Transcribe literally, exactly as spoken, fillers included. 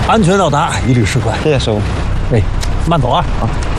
安全到达，一律收款。 谢谢师傅。 哎，慢走啊！啊。